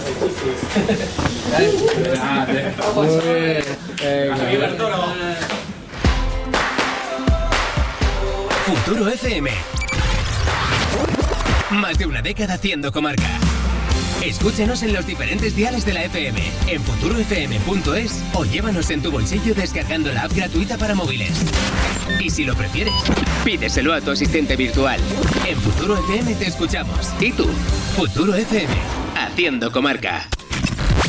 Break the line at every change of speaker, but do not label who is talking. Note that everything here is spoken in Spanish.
Muy bien.
Futuro FM. Más de una década haciendo comarca. Escúchenos en los diferentes diales de la FM, en futurofm.es o llévanos en tu bolsillo descargando la app gratuita para móviles. Y si lo prefieres, pídeselo a tu asistente virtual. En Futuro FM te escuchamos. ¿Y tú? Futuro FM, haciendo comarca.